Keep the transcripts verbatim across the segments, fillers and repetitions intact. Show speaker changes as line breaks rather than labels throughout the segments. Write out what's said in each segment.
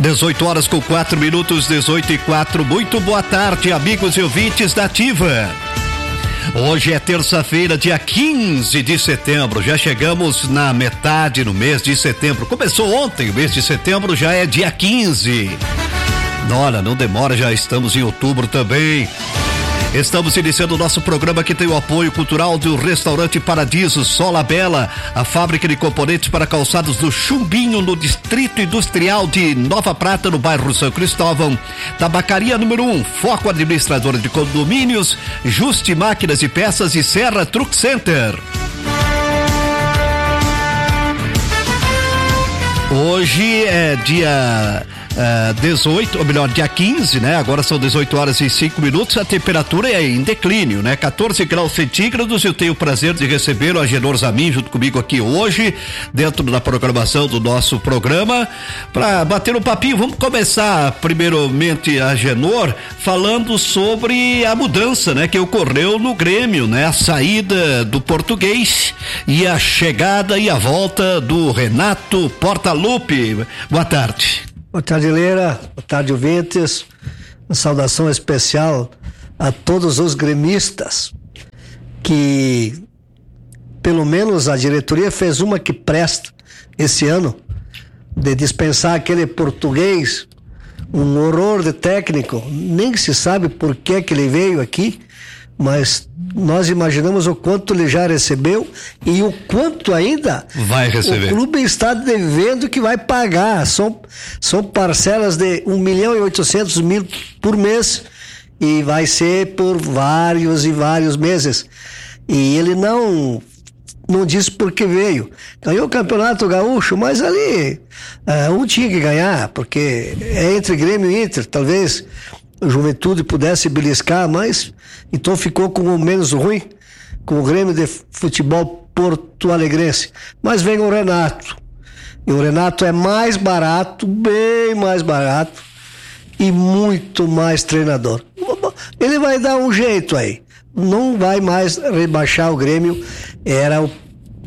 dezoito horas com quatro minutos, dezoito e quatro. Muito boa tarde, amigos e ouvintes da Ativa. Hoje é terça-feira, dia quinze de setembro. Já chegamos na metade no mês de setembro. Começou ontem o mês de setembro, já é dia quinze. Olha, não demora, já estamos em outubro também. Estamos iniciando o nosso programa que tem o apoio cultural do Restaurante Paradiso, Sola Bela, a fábrica de componentes para calçados do Chumbinho, no Distrito Industrial de Nova Prata, no bairro São Cristóvão. Tabacaria número um, Foco Administradora de Condomínios, Juste Máquinas e Peças e Serra Truck Center. Hoje é dia Uh, dezoito, ou melhor, dia quinze, né? Agora são dezoito horas e cinco minutos, a temperatura é em declínio, né? quatorze graus centígrados. Eu tenho o prazer de receber o Agenor Zamin junto comigo aqui hoje, dentro da programação do nosso programa, para bater um papinho. Vamos começar, primeiramente, Agenor, falando sobre a mudança, né? Que ocorreu no Grêmio, né? A saída do português e a chegada e a volta do Renato Portaluppi. Boa tarde.
Boa tarde, Leira. Boa tarde, ouvintes. Uma saudação especial a todos os gremistas que, pelo menos, a diretoria fez uma que presta esse ano, de dispensar aquele português, um horror de técnico. Nem se sabe por que que ele veio aqui, mas nós imaginamos o quanto ele já recebeu e o quanto ainda
vai receber.
O clube está devendo, que vai pagar. São, são parcelas de um milhão e oitocentos mil por mês e vai ser por vários e vários meses. E ele não não disse por que veio. Ganhou o Campeonato Gaúcho, mas ali uh, um tinha que ganhar, porque é entre Grêmio e Inter. Talvez a Juventude pudesse beliscar, mas então ficou com o menos ruim, com o Grêmio de Futebol Porto Alegrense. Mas vem o Renato, e o Renato é mais barato, bem mais barato e muito mais treinador. Ele vai dar um jeito aí, não vai mais rebaixar o Grêmio. Era o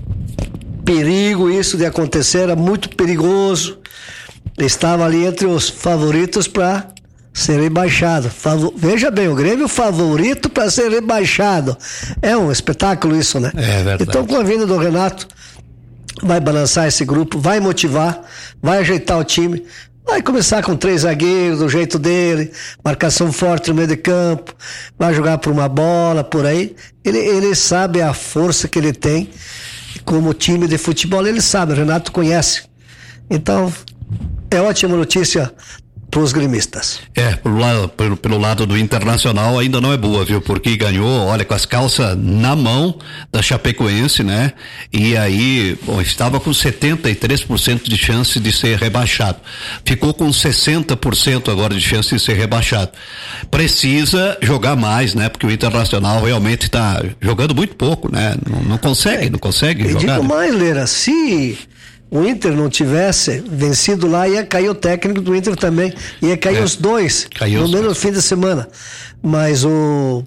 perigo isso de acontecer, era muito perigoso. Estava ali entre os favoritos para ser rebaixado. Favor... Veja bem, o Grêmio favorito para ser rebaixado. É um espetáculo isso, né?
É verdade.
Então, com a vinda do Renato, vai balançar esse grupo, vai motivar, vai ajeitar o time, vai começar com três zagueiros do jeito dele, marcação forte no meio de campo, vai jogar por uma bola, por aí. Ele, ele sabe a força que ele tem como time de futebol, ele sabe, o Renato conhece. Então, é ótima notícia para os gremistas.
É, pelo lado, pelo, pelo lado do Internacional ainda não é boa, viu? Porque ganhou, olha, com as calças na mão da Chapecoense, né? E aí, bom, estava com setenta e três por cento de chance de ser rebaixado. Ficou com sessenta por cento agora de chance de ser rebaixado. Precisa jogar mais, né? Porque o Internacional realmente está jogando muito pouco, né? Não, não consegue, é, não consegue
eu
jogar.
Digo mais, Leira, se o Inter não tivesse vencido lá, ia cair o técnico do Inter também, ia cair é. os dois,
Caiu
no
os
mesmo
dois.
fim de semana. Mas o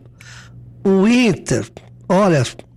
o Inter, olha,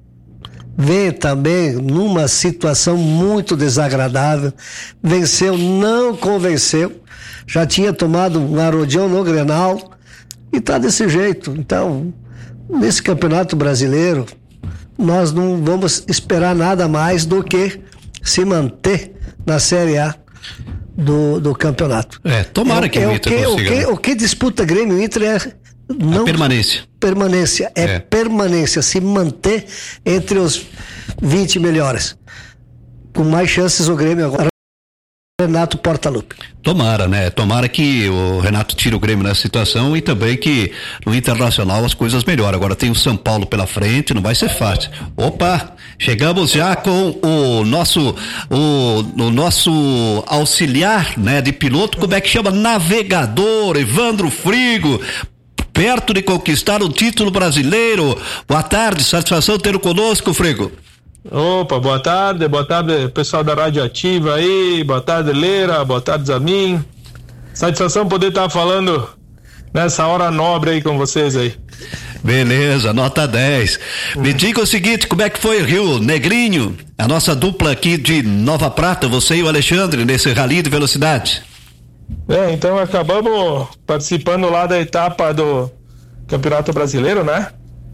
vem também numa situação muito desagradável. Venceu, não convenceu, já tinha tomado um arodião no Grenal e tá desse jeito. Então, nesse Campeonato Brasileiro, nós não vamos esperar nada mais do que se manter na Série A do, do campeonato.
É, tomara é, que
é
o Inter
que,
consiga.
O que, o que disputa Grêmio e Inter é não
a permanência.
Permanência, é, é permanência, se manter entre os vinte melhores. Com mais chances o Grêmio agora. Renato Portaluppi.
Tomara, né? Tomara que o Renato tire o Grêmio nessa situação e também que no Internacional as coisas melhorem. Agora tem o São Paulo pela frente, não vai ser fácil. Opa, chegamos já com o nosso o, o nosso auxiliar, né, de piloto, como é que chama? Navegador, Evandro Frigo, perto de conquistar um título brasileiro. Boa tarde, satisfação ter conosco, Frigo.
Opa, boa tarde, boa tarde pessoal da Rádio Ativa aí, boa tarde Leira, boa tarde Zamin. Satisfação poder estar falando nessa hora nobre aí com vocês aí.
Beleza, nota dez. Uhum. Me diga o seguinte, como é que foi Rio Negrinho, a nossa dupla aqui de Nova Prata, você e o Alexandre, nesse rally de velocidade?
É, então acabamos participando lá da etapa do Campeonato Brasileiro, né?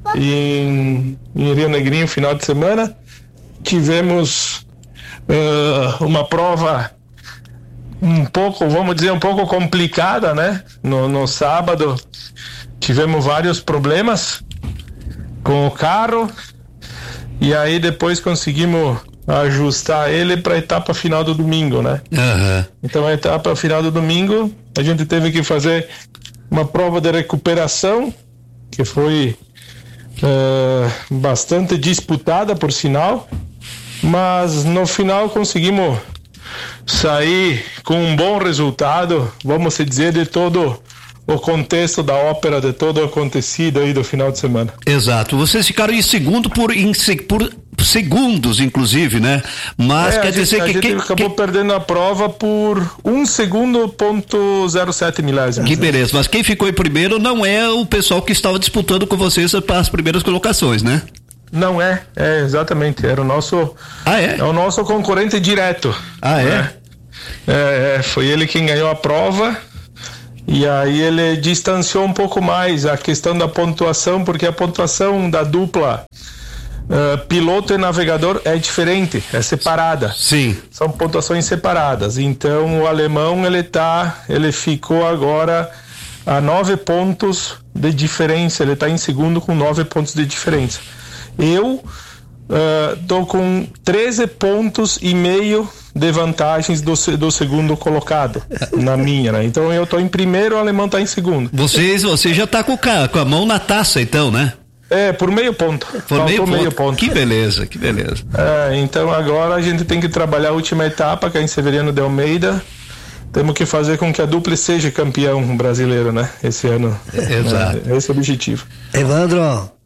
Em, em Rio Negrinho, final de semana. Tivemos uh, uma prova um pouco, vamos dizer, um pouco complicada, né? No, no sábado tivemos vários problemas com o carro e aí depois conseguimos ajustar ele para a etapa final do domingo, né? Uhum. Então a etapa final do domingo a gente teve que fazer uma prova de recuperação que foi uh, bastante disputada, por sinal, mas no final conseguimos sair com um bom resultado, vamos dizer, de todo o contexto da ópera, de todo o acontecido aí do final de semana.
Exato, vocês ficaram em segundo por, em, por segundos, inclusive, né? Mas
é,
quer dizer
gente,
que...
A gente
que,
acabou
que...
perdendo a prova por um segundo ponto zero sete milésimos.
Que beleza, mas quem ficou em primeiro não é o pessoal que estava disputando com vocês para as primeiras colocações, né?
Não é, é exatamente, era o nosso,
ah, é?
é o nosso concorrente direto.
Ah, é?
Né? É, é, foi ele quem ganhou a prova e aí ele distanciou um pouco mais a questão da pontuação, porque a pontuação da dupla uh, piloto e navegador é diferente, é separada.
Sim.
São pontuações separadas, então o alemão ele tá, ele ficou agora a nove pontos de diferença, ele está em segundo com nove pontos de diferença. Eu uh, tô com treze pontos e meio de vantagens do, do segundo colocado na minha, né? Então eu tô em primeiro, o alemão tá em segundo.
Vocês, você já tá com, com a mão na taça, então, né?
É, por meio ponto.
Por meio ponto. meio ponto. Que beleza, que beleza.
É, então agora a gente tem que trabalhar a última etapa, que é em Severiano de Almeida. Temos que fazer com que a dupla seja campeão brasileiro, né? Esse ano.
É, exato.
É, esse é o objetivo.
Evandro.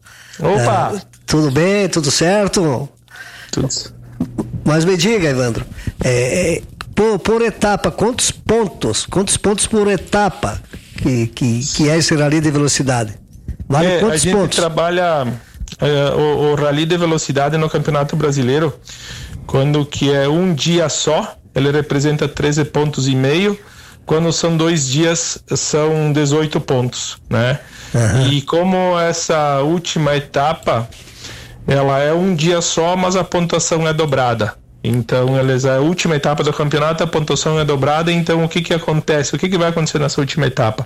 Opa!
É, tudo bem? Tudo certo?
Tudo.
Mas me diga, Evandro, é, é, por, por etapa, quantos pontos, quantos pontos por etapa que, que, que é esse rally de velocidade? Vale
é,
quantos
a gente
pontos?
trabalha é, o, o rally de velocidade no Campeonato Brasileiro, quando que é um dia só, ele representa treze pontos e meio, quando são dois dias são dezoito pontos, né? Uhum. E como essa última etapa ela é um dia só, mas a pontuação é dobrada. Então, eles, a última etapa do campeonato, a pontuação é dobrada. Então, o que que acontece? O que que vai acontecer nessa última etapa?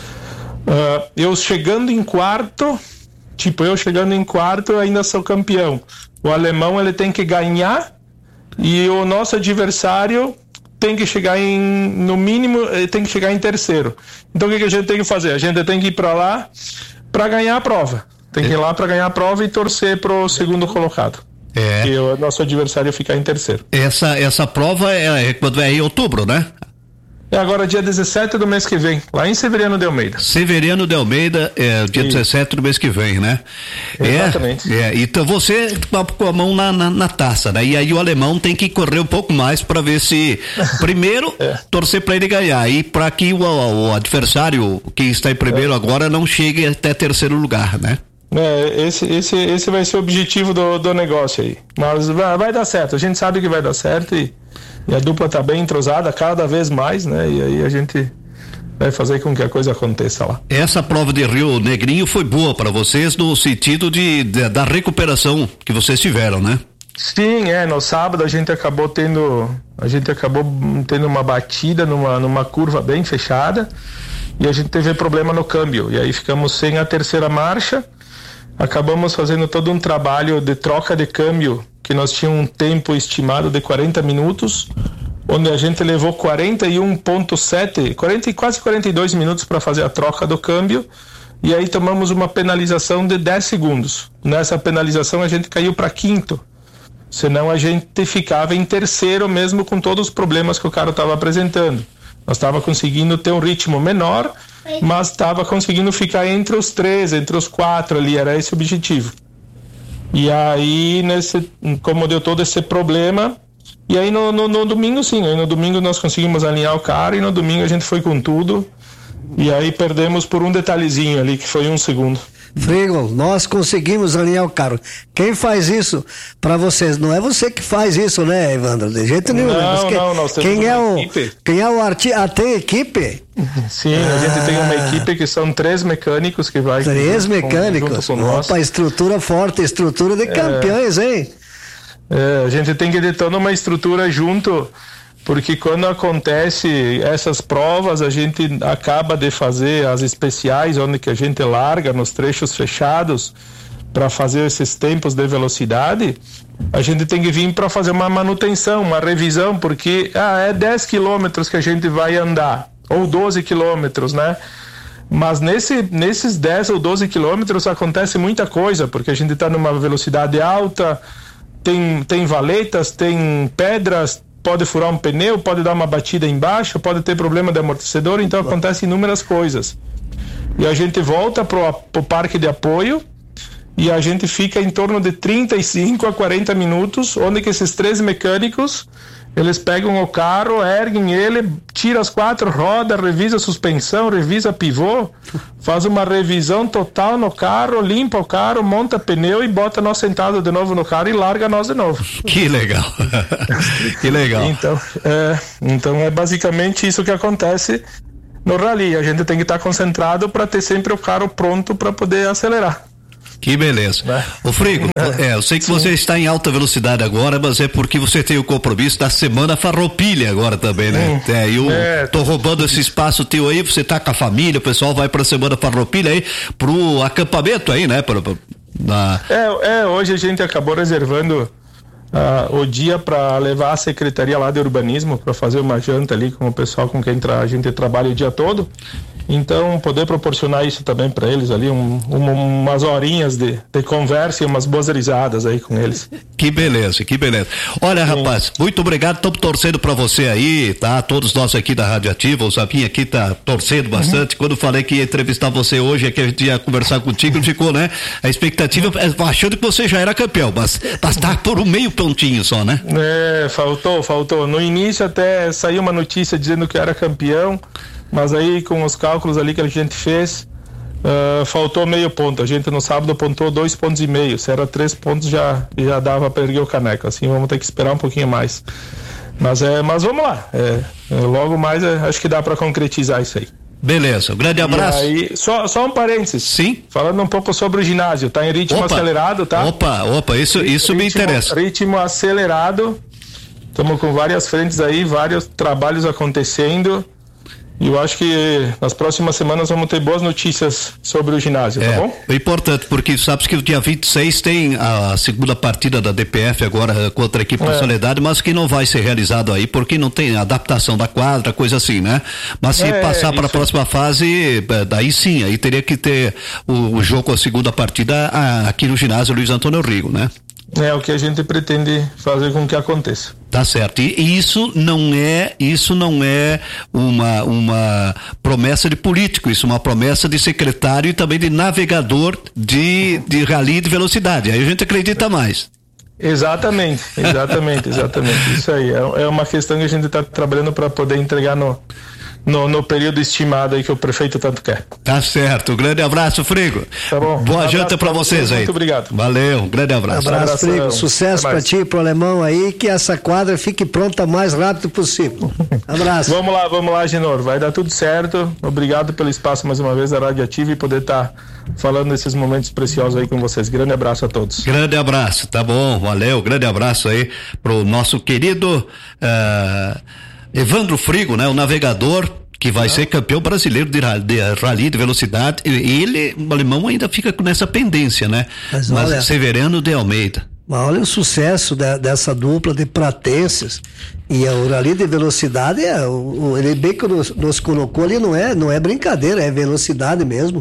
Uh, eu chegando em quarto, tipo, eu chegando em quarto, eu ainda sou campeão. O alemão, ele tem que ganhar e o nosso adversário tem que chegar em, no mínimo, ele tem que chegar em terceiro. Então, o que que a gente tem que fazer? A gente tem que ir para lá para ganhar a prova. Tem que ir lá para ganhar a prova e torcer pro segundo colocado.
É.
E o nosso adversário ficar em terceiro.
Essa, essa prova é, é quando é em outubro, né?
É agora dia dezessete do mês que vem, lá em Severiano de Almeida.
Severiano de Almeida, é dia Isso. dezessete do mês que vem, né?
Exatamente.
É, é, então você tá com a mão na, na, na taça, né? E aí o alemão tem que correr um pouco mais para ver se, primeiro, é. torcer para ele ganhar, e para que o, o adversário que está em primeiro é. agora não chegue até terceiro lugar, né?
É, esse, esse, esse vai ser o objetivo do, do negócio aí. Mas vai, vai dar certo, a gente sabe que vai dar certo e, e a dupla tá bem entrosada cada vez mais, né? E aí a gente vai fazer com que a coisa aconteça lá.
Essa prova de Rio Negrinho foi boa para vocês no sentido de, de da recuperação que vocês tiveram, né?
Sim, é, no sábado a gente acabou tendo a gente acabou tendo uma batida numa, numa curva bem fechada e a gente teve problema no câmbio, e aí ficamos sem a terceira marcha. Acabamos fazendo todo um trabalho de troca de câmbio, que nós tínhamos um tempo estimado de quarenta minutos, onde a gente levou quarenta e um vírgula sete, quarenta, quase quarenta e dois minutos para fazer a troca do câmbio, e aí tomamos uma penalização de dez segundos. Nessa penalização a gente caiu para quinto, senão a gente ficava em terceiro mesmo com todos os problemas que o carro estava apresentando. Nós estava conseguindo ter um ritmo menor, mas estava conseguindo ficar entre os três, entre os quatro ali, era esse o objetivo. E aí, nesse, como deu todo esse problema, e aí no, no, no domingo sim, aí no domingo nós conseguimos alinhar o carro e no domingo a gente foi com tudo, e aí perdemos por um detalhezinho ali, que foi um segundo.
Frigo, nós conseguimos alinhar o carro. Quem faz isso para vocês? Não é você que faz isso, né, Evandro? De jeito nenhum.
Não,
né?
não, nós temos
quem é
uma
o,
equipe.
Quem é o artista? Ah, tem equipe?
Sim, ah, a gente tem uma equipe que são três mecânicos que vai...
Três
com,
mecânicos?
Com, com
Opa, estrutura forte, estrutura de campeões, é, hein?
É, a gente tem que ter toda uma estrutura junto... Porque quando acontece essas provas, a gente acaba de fazer as especiais, onde que a gente larga nos trechos fechados para fazer esses tempos de velocidade, a gente tem que vir para fazer uma manutenção, uma revisão, porque ah, é dez quilômetros que a gente vai andar, ou doze quilômetros, né? Mas nesse, nesses dez ou doze quilômetros acontece muita coisa, porque a gente está numa velocidade alta, tem, tem valetas, tem pedras, pode furar um pneu, pode dar uma batida embaixo, pode ter problema de amortecedor, então acontece inúmeras coisas. E a gente volta pro, pro parque de apoio e a gente fica em torno de trinta e cinco a quarenta minutos, onde que esses três mecânicos, eles pegam o carro, erguem ele, tira as quatro rodas, revisa a suspensão, revisa pivô, faz uma revisão total no carro, limpa o carro, monta pneu e bota nós sentados de novo no carro e larga nós de novo.
Que legal. Que legal.
Então é, então é basicamente isso que acontece no rally. A gente tem que estar concentrado para ter sempre o carro pronto para poder acelerar.
Que beleza. Ô Frigo, é, eu sei que Sim. você está em alta velocidade agora, mas é porque você tem o compromisso da Semana Farroupilha agora também, né? Hum, é, eu é, tô roubando esse espaço teu aí, você tá com a família, o pessoal vai pra Semana Farroupilha aí, pro acampamento aí, né? Pra, pra, na...
é, é, hoje a gente acabou reservando uh, o dia para levar a secretaria lá de urbanismo para fazer uma janta ali com o pessoal com quem tra- a gente trabalha o dia todo. Então, poder proporcionar isso também para eles ali, um, um, umas horinhas de, de conversa e umas boas risadas aí com eles.
Que beleza, que beleza. Olha, Sim. rapaz, muito obrigado, estamos torcendo para você aí, tá? Todos nós aqui da Rádio Ativa, o Zabinho aqui tá torcendo bastante. Uhum. Quando falei que ia entrevistar você hoje, é que a gente ia conversar contigo, ficou, né? A expectativa, achando que você já era campeão, mas, mas tá por um meio pontinho só, né?
É, faltou, faltou. No início até saiu uma notícia dizendo que era campeão, mas aí com os cálculos ali que a gente fez, uh, faltou meio ponto. A gente no sábado apontou dois pontos e meio. Se era três pontos já, já dava para erguer o caneco. Assim vamos ter que esperar um pouquinho mais. Mas, é, mas vamos lá. É, é, logo mais é, acho que dá para concretizar isso aí.
Beleza, um grande abraço.
E aí, só, só um parênteses.
Sim.
Falando um pouco sobre o ginásio, tá em ritmo
opa,
acelerado, tá?
Opa, opa, isso, isso
ritmo,
me interessa.
Ritmo acelerado. Estamos com várias frentes aí, vários trabalhos acontecendo. E eu acho que nas próximas semanas vamos ter boas notícias sobre o ginásio,
é,
tá bom?
É importante, porque sabes que o dia vinte e seis tem a segunda partida da D P F agora contra a equipe da é. Soledade, mas que não vai ser realizado aí, porque não tem adaptação da quadra, coisa assim, né? Mas se é, passar para a próxima fase, daí sim, aí teria que ter o, o jogo, a segunda partida aqui no ginásio Luiz Antônio Rigo, né?
É o que a gente pretende fazer com que aconteça.
Tá certo. E, e isso não é, isso não é uma, uma promessa de político, isso é uma promessa de secretário e também de navegador de, de rally de velocidade. Aí a gente acredita mais.
Exatamente, exatamente, exatamente. Isso aí. É, é uma questão que a gente está trabalhando para poder entregar no, no, no período estimado aí que o prefeito tanto quer.
Tá certo. Um grande abraço, Frigo.
Tá bom.
Boa
um
janta para vocês aí.
Muito obrigado.
Valeu, um grande abraço.
Um abraço, Frigo. Sucesso para ti e pro alemão aí, que essa quadra fique pronta o mais rápido possível. Abraço.
Vamos lá, vamos lá, Genor. Vai dar tudo certo. Obrigado pelo espaço mais uma vez da Rádio Ativa e poder estar tá falando desses momentos preciosos aí com vocês. Grande abraço a todos.
Grande abraço, tá bom, valeu, grande abraço aí pro nosso querido uh, Evandro Frigo, né? O navegador que vai ah. ser campeão brasileiro de, de rally de velocidade. Ele, o alemão, ainda fica nessa pendência, né? Mas, Mas olha, Severiano de Almeida.
Olha o sucesso de, dessa dupla de pratenses. E o rally de velocidade, é, o, ele bem que nos, nos colocou ali, não é, não é brincadeira, é velocidade mesmo.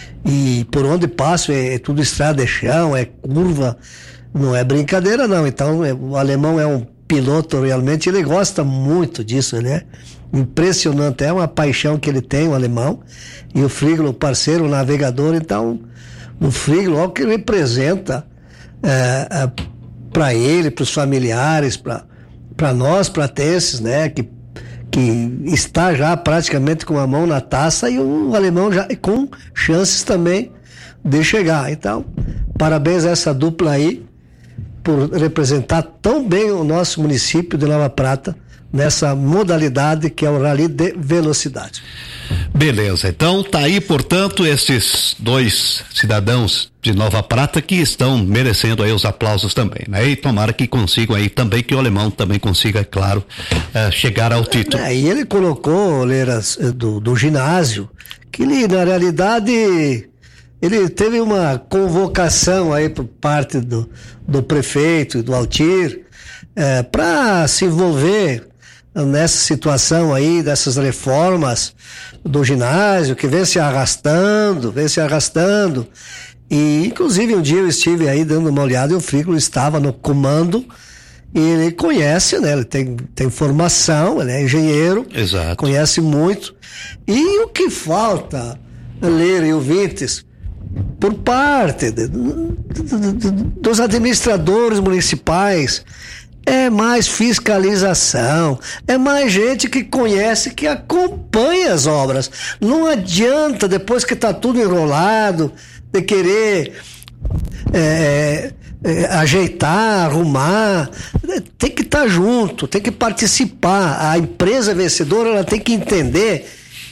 E por onde passo é, é tudo estrada, é chão, é curva, não é brincadeira não. Então é, o alemão é um piloto realmente, ele gosta muito disso, né? Impressionante, é uma paixão que ele tem, o alemão. E o Frigo, o parceiro, o navegador, então o Frigo, olha o que ele representa é, é, para ele, para os familiares, para nós pratenses, né? Que que está já praticamente com a mão na taça e o alemão já com chances também de chegar. Então, parabéns a essa dupla aí por representar tão bem o nosso município de Nova Prata nessa modalidade que é o rally de velocidade.
Beleza, então tá aí, portanto, esses dois cidadãos de Nova Prata que estão merecendo aí os aplausos também, né? E tomara que consigam aí também, que o alemão também consiga, é claro, uh, chegar ao título.
É, e ele colocou, Leiras, do, do ginásio, que ele, na realidade, ele teve uma convocação aí por parte do, do prefeito e do Altir, é, para se envolver nessa situação aí, dessas reformas do ginásio, que vem se arrastando, vem se arrastando. E, inclusive, um dia eu estive aí dando uma olhada e o Frígolo estava no comando e ele conhece, né? Ele tem, tem formação, ele é engenheiro.
Exato.
Conhece muito. E o que falta, Leira e ouvintes, por parte de, de, de, de, dos administradores municipais, é mais fiscalização, é mais gente que conhece, que acompanha as obras. Não adianta, depois que está tudo enrolado, de querer é, é, ajeitar, arrumar. Tem que estar tá junto, tem que participar. A empresa vencedora, ela tem que entender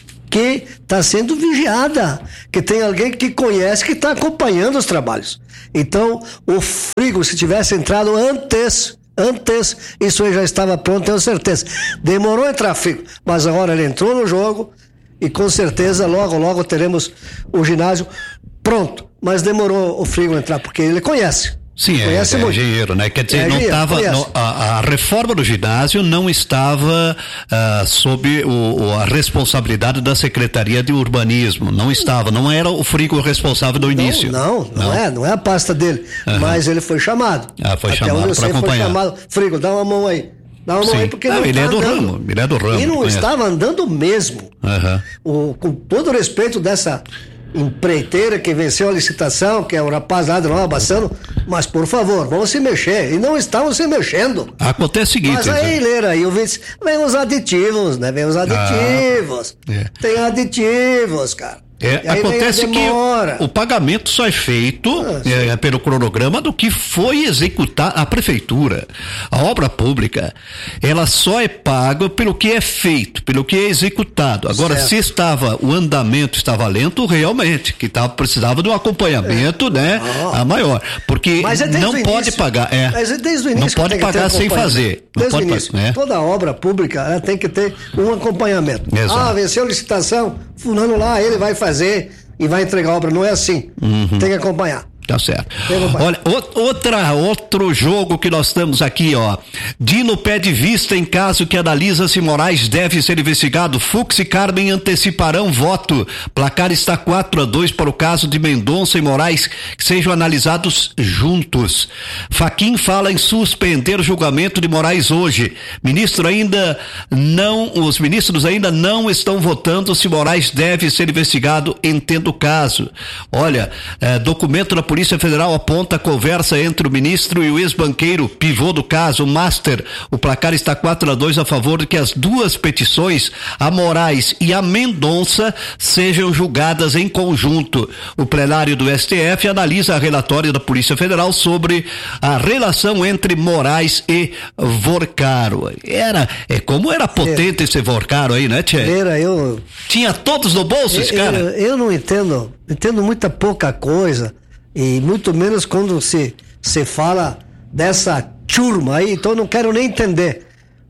que está sendo vigiada, que tem alguém que conhece, que está acompanhando os trabalhos. Então, o Frígolo, se tivesse entrado antes... Antes, isso aí já estava pronto, tenho certeza. Demorou a entrar, Frígolo, mas agora ele entrou no jogo e com certeza logo, logo teremos o ginásio pronto. Mas demorou o Frígolo entrar, porque ele conhece.
Sim,
conhece
é, é
muito.
engenheiro, né? Quer dizer,
é
não estava. A, a reforma do ginásio não estava uh, sob o, a responsabilidade da Secretaria de Urbanismo. Não estava, não era o Frígolo responsável do início.
Não, não, não, não é, não é a pasta dele. Uhum. Mas ele foi chamado.
Ah, foi
Até
chamado para acompanhar. Foi chamado.
Frígolo, dá uma mão aí. Dá uma
Sim.
mão aí, porque
não,
não
ele
tá
é do
andando.
ramo, ele é do ramo.
E não
conhece.
Estava andando mesmo.
Uhum.
O, com todo o respeito dessa empreiteira que venceu a licitação, que é o rapaz lá de Nova Bassano, mas por favor, vamos se mexer. E não estavam se mexendo.
Acontece o seguinte.
Mas aí, Leira, aí eu vi, vem os aditivos, né? Vem os aditivos. Ah, é. Tem aditivos, cara.
É, acontece que o, o pagamento só é feito ah, é, pelo cronograma do que foi executar a prefeitura. A obra pública, ela só é paga pelo que é feito, pelo que é executado. Agora, certo. Se estava, o andamento estava lento, realmente, que tava, precisava de um acompanhamento, é. né, ah. a maior. Porque é não pode pagar. É,
Mas é desde o início
não pode pagar sem fazer.
Desde
não
o início.
Pagar, é.
Toda obra pública, ela tem que ter um acompanhamento. Exato. Ah, venceu a licitação, fulano lá, ele vai fazer fazer e vai entregar a obra, não é assim. Uhum. Tem que acompanhar.
Tá certo. Olha, outra, outro jogo que nós estamos aqui, ó. Dino pede vista em caso que analisa se Moraes deve ser investigado. Fux e Carmen anteciparão voto. Placar está quatro a dois para o caso de Mendonça e Moraes, que sejam analisados juntos. Fachin fala em suspender o julgamento de Moraes hoje. Ministro ainda não, os ministros ainda não estão votando se Moraes deve ser investigado, entendo o caso. Olha, é, documento da Polícia Federal aponta a conversa entre o ministro e o ex-banqueiro pivô do caso, o Master. O placar está quatro a dois a favor de que as duas petições, a Moraes e a Mendonça, sejam julgadas em conjunto. O plenário do S T F analisa a relatório da Polícia Federal sobre a relação entre Moraes e Vorcaro. Era, é como era potente é. esse Vorcaro aí, né, Tchê?
Era, eu...
Tinha todos no bolso, esse cara?
Eu, eu não entendo, entendo muita pouca coisa. E muito menos quando se, se fala dessa turma aí, então eu não quero nem entender.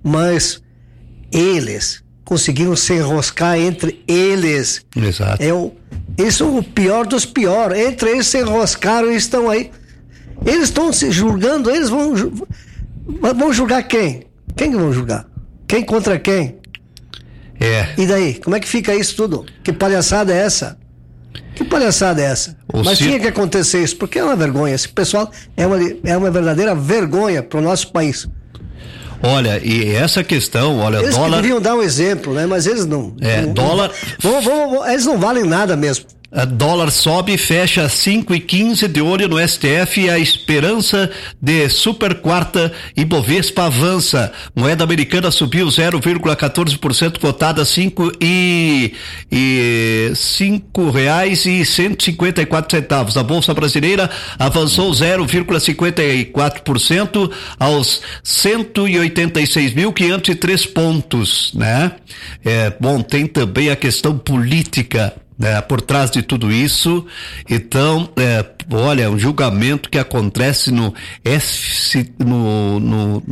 Mas eles conseguiram se enroscar entre eles.
Exato.
É o, eles são o pior dos piores. Entre eles se enroscaram e estão aí. Eles estão se julgando, eles vão, vão julgar quem? Quem que vão julgar? Quem contra quem?
É.
E daí? Como é que fica isso tudo? Que palhaçada é essa? Que palhaçada é essa? O Mas tinha que acontecer isso, porque é uma vergonha. Esse pessoal é uma, é uma verdadeira vergonha para o nosso país.
Olha, e essa questão, olha,
eles
dólar...
Eles deveriam dar um exemplo, né? Mas eles não...
É,
não,
dólar...
Não, vão, vão, vão, eles não valem nada mesmo.
A dólar sobe e fecha cinco e quinze, de olho no S T F, e a esperança de super quarta Ibovespa avança. Moeda americana subiu zero vírgula quatorze por cento, cotada a cinco e, e cinco reais e cento e cinquenta e quatro centavos. A bolsa brasileira avançou zero vírgula cinquenta e quatro por cento aos cento e oitenta e seis mil quinhentos e três pontos, né? É, bom, tem também a questão política, É, por trás de tudo isso. Então, é, olha, um julgamento que acontece no S, no, no,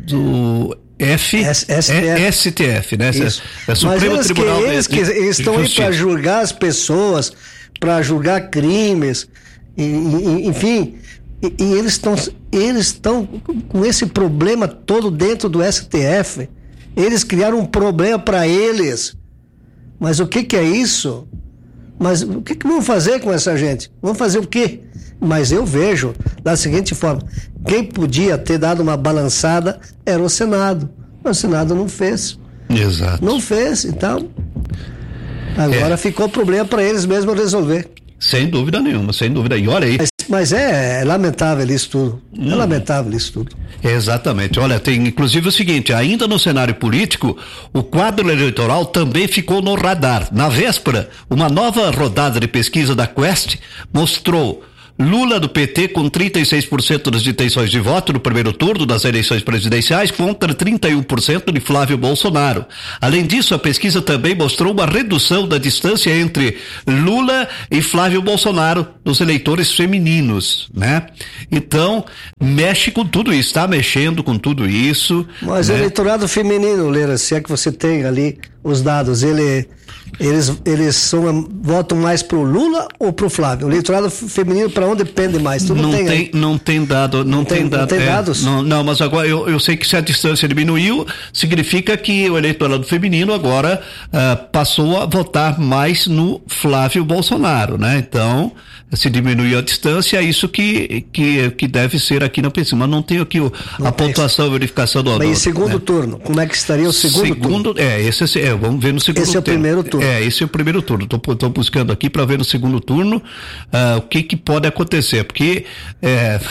no F, S, S, é, S T F, né?
Isso.
É, é Supremo
Mas
Tribunal
que, eles,
de,
que eles estão aí para julgar as pessoas, para julgar crimes, e, e, enfim, e, e eles estão eles estão com esse problema todo dentro do S T F. Eles criaram um problema para eles. Mas o que que é isso? Mas o que que vão fazer com essa gente? Vão fazer o quê? Mas eu vejo da seguinte forma: quem podia ter dado uma balançada era o Senado. Mas o Senado não fez.
Exato.
Não fez, então agora é. ficou problema para eles mesmos resolver.
Sem dúvida nenhuma, sem dúvida. E olha aí.
Mas, mas é, é lamentável isso tudo. Hum. É lamentável isso tudo.
Exatamente. Olha, tem inclusive o seguinte: ainda no cenário político, o quadro eleitoral também ficou no radar. Na véspera, uma nova rodada de pesquisa da Quest mostrou Lula do P T com trinta e seis por cento das intenções de voto no primeiro turno das eleições presidenciais contra trinta e um por cento de Flávio Bolsonaro. Além disso, a pesquisa também mostrou uma redução da distância entre Lula e Flávio Bolsonaro nos eleitores femininos, né? Então, mexe com tudo isso, está mexendo com tudo isso.
Mas
né?
O eleitorado feminino, Leira, se é que você tem ali os dados, ele... Eles, eles são, votam mais pro Lula ou pro Flávio? O eleitorado feminino para onde depende mais? Tu não,
não
tem,
tem, não tem dado, não, não tem, tem dado. Não tem
é,
dados? Não, não, mas agora eu, eu sei que se a distância diminuiu, significa que o eleitorado feminino agora uh, passou a votar mais no Flávio Bolsonaro, né? Então, se diminuiu a distância, é isso que, que, que deve ser aqui na pesquisa. Mas não tem aqui o, a pontuação, a verificação do...
Mas
em
segundo né? turno, como é que estaria o segundo,
segundo turno? É, esse é, vamos ver no segundo turno.
Esse é o primeiro turno.
É, esse é o primeiro turno. Estou buscando aqui para ver no segundo turno uh, o que que pode acontecer, porque é,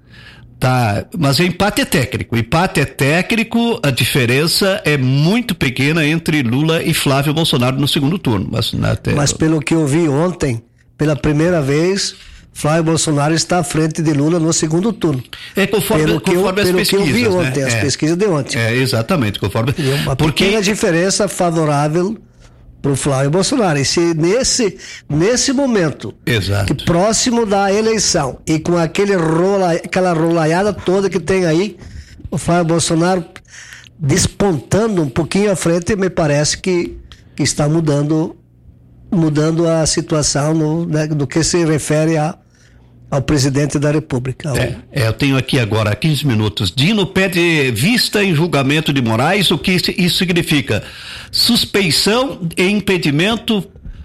tá, mas o empate é técnico. O empate é técnico, a diferença é muito pequena entre Lula e Flávio Bolsonaro no segundo turno. Mas, até...
mas pelo que eu vi ontem, pela primeira vez, Flávio Bolsonaro está à frente de Lula no segundo turno.
É conforme,
pelo que
conforme
eu,
as
pelo
pesquisas.
Que eu vi ontem,
né?
as
é,
pesquisas de ontem.
É, exatamente, conforme.
E uma
porque...
pequena diferença favorável para o Flávio Bolsonaro. E se nesse, nesse momento,
Exato.
que próximo da eleição, e com aquele rola, aquela rolaiada toda que tem aí, o Flávio Bolsonaro despontando um pouquinho à frente, me parece que, que está mudando mudando a situação no, né, do que se refere a, ao presidente da República.
É, é, eu tenho aqui agora quinze minutos. Dino pede vista em julgamento de Moraes. O que isso significa? Suspeição e impedimento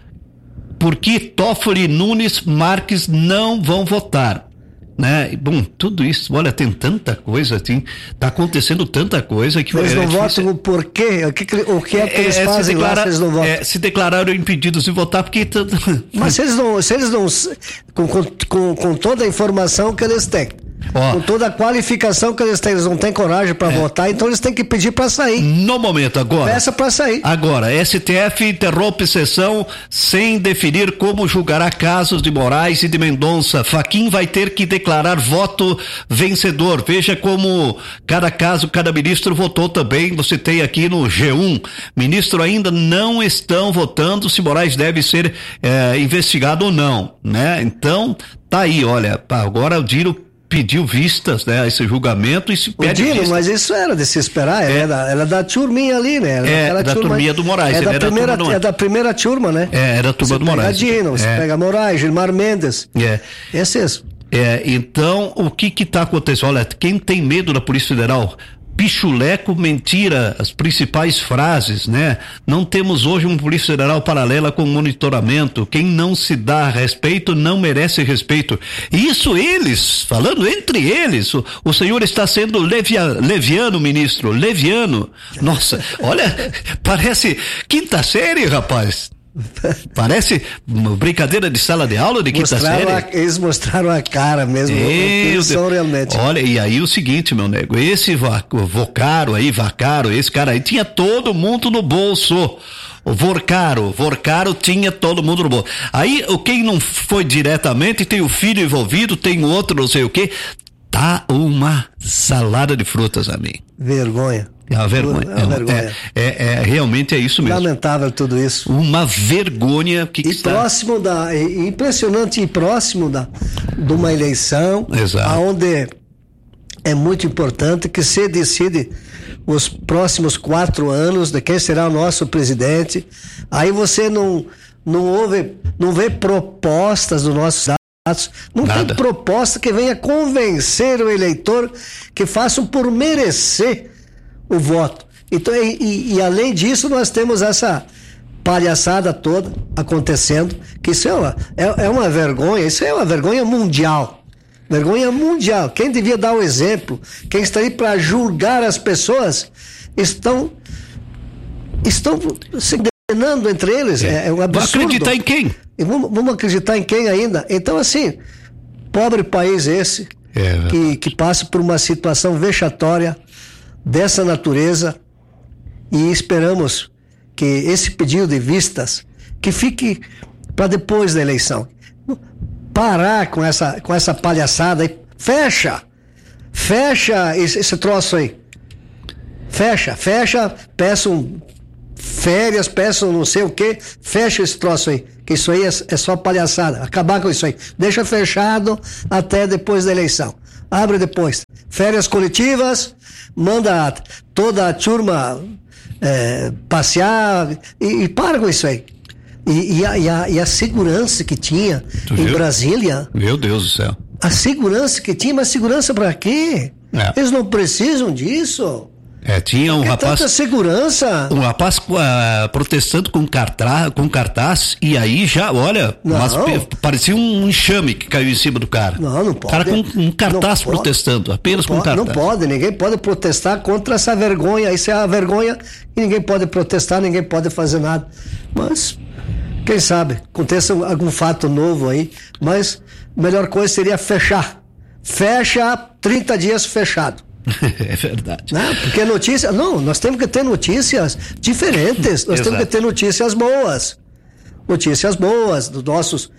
porque Toffoli, Nunes, Marques não vão votar. Né? Bom, tudo isso, olha, tem tanta coisa, assim, tá acontecendo tanta coisa que...
Eles
é,
não
é
votam o porquê? O que, o que é que eles
é,
fazem
declara,
lá se eles não votam?
É, se declararam impedidos de votar porque...
Mas se eles não... Se eles não com, com, com toda a informação que eles têm, Ó, com toda a qualificação que eles têm, eles não têm coragem para é. votar, então eles têm que pedir para sair.
No momento, agora.
Peça para sair.
Agora, S T F interrompe sessão sem definir como julgará casos de Moraes e de Mendonça. Fachin vai ter que declarar voto vencedor. Veja como cada caso, cada ministro votou também. Você tem aqui no G um. Ministro ainda não estão votando se Moraes deve ser é, investigado ou não, né? Então, tá aí, olha, agora o Dino pediu vistas, né, a esse julgamento e se pede
Dino,
vistas.
mas isso era de se esperar, ela é, é, da, ela é da turminha ali, né? Ela
é, da turminha do Moraes.
É da, primeira,
da
é da primeira turma, né?
É, era a turma
você
do Moraes.
Você pega Dino, você
é.
pega Moraes, Gilmar Mendes.
É.
Esses.
É, então, o que que tá acontecendo? Olha, quem tem medo da Polícia Federal... Pichuleco, mentira, as principais frases, né? Não temos hoje uma Polícia Federal paralela com monitoramento. Quem não se dá respeito não merece respeito. E isso eles, falando entre eles, o, o senhor está sendo levia, leviano, ministro, leviano. Nossa, olha, parece quinta série, rapaz. Parece uma brincadeira de sala de aula de quinta
mostraram
série.
A, eles mostraram a cara mesmo.
Eles
são realmente.
Olha, e aí o seguinte, meu nego, esse Vocaro aí, Vacaro, esse cara aí, tinha todo mundo no bolso. O Vorcaro, Vorcaro tinha todo mundo no bolso. Aí, quem não foi diretamente, tem o filho envolvido, tem outro não sei o quê. Tá uma salada de frutas, amigo.
Vergonha.
É uma vergonha.
É, uma vergonha.
É, é, é, realmente é isso mesmo.
Lamentável tudo isso.
Uma vergonha que, que
e
está...
próximo da, impressionante e próximo da, de uma eleição.
Exato.
Onde é muito importante que se decide os próximos quatro anos de quem será o nosso presidente. Aí você não, não ouve, não vê propostas dos nossos atos, não
Nada.
tem proposta que venha convencer o eleitor que façam por merecer o voto. Então, e, e, e além disso, nós temos essa palhaçada toda acontecendo, que isso é uma, é, é uma vergonha, isso é uma vergonha mundial. Vergonha mundial. Quem devia dar o exemplo, quem está aí para julgar as pessoas, estão estão se enganando entre eles. É, é um absurdo.
Vai acreditar em quem?
E vamos, vamos acreditar em quem ainda? Então, assim, pobre país esse,
é.
que, que passa por uma situação vexatória dessa natureza, e esperamos que esse pedido de vistas que fique para depois da eleição. Parar com essa, com essa palhaçada aí. Fecha! Fecha esse, esse troço aí. Fecha, fecha, peçam férias, peçam não sei o que, fecha esse troço aí. Que isso aí é, é só palhaçada. Acabar com isso aí. Deixa fechado até depois da eleição. Abre depois. Férias coletivas, manda toda a turma é, passear e, e para com isso aí. E, e, a, e, a, e a segurança que tinha
Tu
em
viu?
Brasília.
Meu Deus do céu.
A segurança que tinha, mas segurança pra quê?
É.
Eles não precisam disso.
É, tinha um
Que
rapaz...
tanta segurança.
Um rapaz uh, protestando com cartaz, com cartaz, e aí já, olha, mas, parecia um enxame que caiu em cima do cara.
Não, não pode.
O cara com um cartaz
Não
protestando,
pode.
apenas
Não
com
pode,
cartaz.
Não pode, ninguém pode protestar contra essa vergonha. Isso é a vergonha e ninguém pode protestar, ninguém pode fazer nada. Mas, quem sabe, aconteça algum fato novo aí, mas a melhor coisa seria fechar. Fecha trinta dias fechado.
É verdade.
Não, porque notícia, não, nós temos que ter notícias diferentes, nós temos que ter notícias boas, notícias boas dos nossos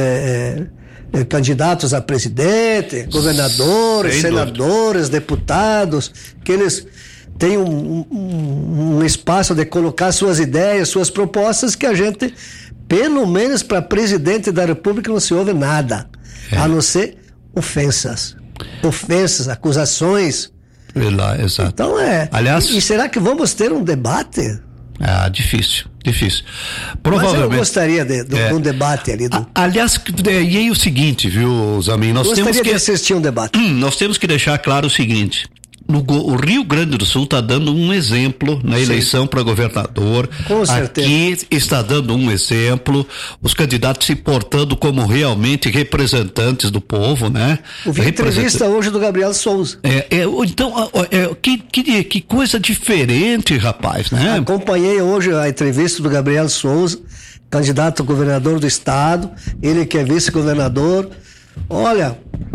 é, é, candidatos a presidente, governadores,
Sem
senadores, dúvida. Deputados, que eles tenham um, um, um espaço de colocar suas ideias, suas propostas, que a gente, pelo menos para presidente da República, não se ouve nada, é. a não ser ofensas. Ofensas, acusações.
Lá, exato.
Então é.
Aliás,
e, e será que vamos ter um debate?
Ah, difícil, difícil. Provavelmente.
Mas eu gostaria de, de é. um debate ali. Do...
A, aliás, e aí o seguinte, viu, Zamin? Nós
gostaria
temos que
de assistir um debate.
Nós temos que deixar claro o seguinte. No, o Rio Grande do Sul está dando um exemplo na eleição para governador.
Com certeza.
Aqui está dando um exemplo, os candidatos se portando como realmente representantes do povo, né?
Eu vi
Represent...
entrevista hoje do Gabriel Souza.
É, é, então, é, que, que, que coisa diferente, rapaz, né?
Acompanhei hoje a entrevista do Gabriel Souza, candidato a governador do estado, ele que é vice-governador. Olha,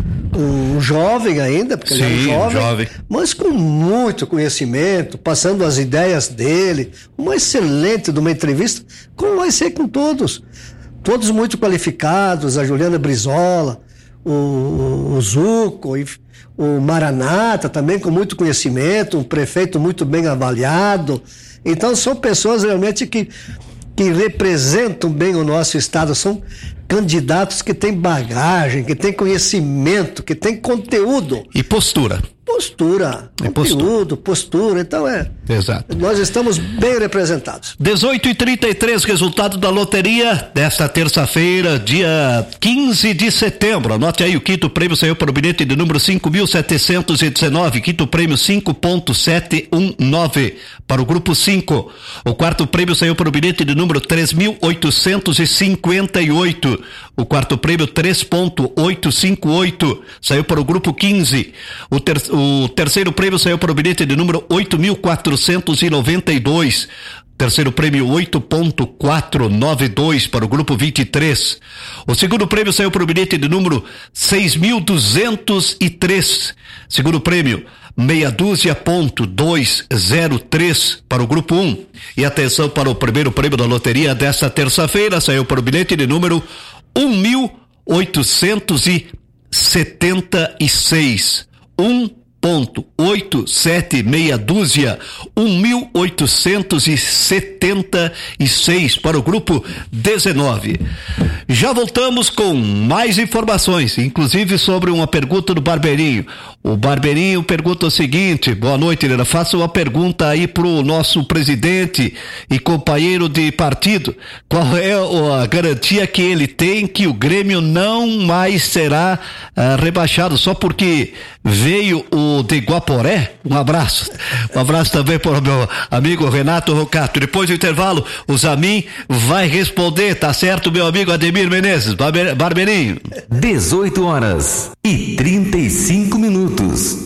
um jovem ainda, porque
Sim,
ele é um jovem,
jovem,
mas com muito conhecimento, passando as ideias dele, uma excelente de uma entrevista, como vai ser com todos, todos muito qualificados, a Juliana Brizola, o, o Zuco, o Maranata também com muito conhecimento, um prefeito muito bem avaliado. Então são pessoas realmente que, que representam bem o nosso estado, são candidatos que têm bagagem, que têm conhecimento, que têm conteúdo.
E postura.
Postura,
é
conteúdo, postura. postura, então é.
Exato.
Nós estamos bem representados.
dezoito e trinta e três, resultado da loteria desta terça-feira, dia quinze de setembro. Anote aí, o quinto prêmio saiu para o bilhete de número cinco mil setecentos e dezenove, quinto prêmio cinco ponto sete um nove para o grupo cinco. O quarto prêmio saiu para o bilhete de número três mil oitocentos e cinquenta e oito. O quarto prêmio três ponto oito cinco oito saiu para o grupo quinze. O terceiro o terceiro prêmio saiu para o bilhete de número oito mil quatrocentos e noventa e dois. Terceiro prêmio oito ponto quatrocentos e noventa e dois para o grupo vinte e três. O segundo prêmio saiu para o bilhete de número seis mil duzentos e três. Segundo prêmio meia dúzia ponto duzentos e três para o grupo um. E atenção para o primeiro prêmio da loteria desta terça-feira, saiu para o bilhete de número um mil oitocentos e setenta e seis. um ponto oito sete meia dúzia, um mil oitocentos e setenta e seis para o grupo dezenove. Já voltamos com mais informações, inclusive sobre uma pergunta do Barbeirinho. O Barbeirinho pergunta o seguinte: boa noite, Helena, faça uma pergunta aí pro nosso presidente e companheiro de partido. Qual é a garantia que ele tem que o Grêmio não mais será ah, rebaixado só porque veio o de Guaporé? Um abraço. Um abraço também para o meu amigo Renato Rocato. Depois do intervalo, o Zamin vai responder, tá certo, meu amigo Ademir Menezes? Barbe- Barbeirinho.
dezoito horas e trinta e cinco minutos.